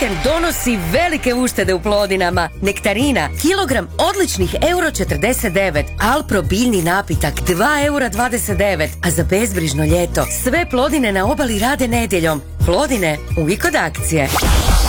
vikend donosi velike uštede u Plodinama. Nektarina, kilogram odličnih €1,49. Alpro biljni napitak €2,29. A za bezbrižno ljeto sve Plodine na obali rade nedjeljom. Plodine uvijek od akcije.